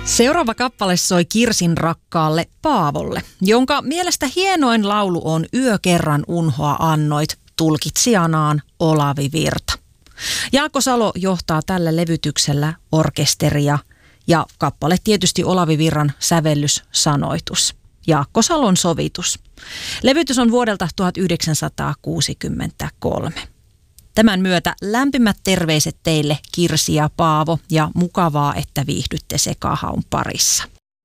Seuraava kappale soi Kirsin rakkaalle Paavolle, jonka mielestä hienoin laulu on Yö kerran unhoa annoit, tulkitsijanaan Olavi Virta. Jaakko Salo johtaa tällä levytyksellä orkesteria ja kappale tietysti Olavi Virran sävellyssanoitus. Jaakko Salon sovitus. Levytys on vuodelta 1963. Tämän myötä lämpimät terveiset teille Kirsi ja Paavo ja mukavaa, että viihdytte Sekahaun parissa.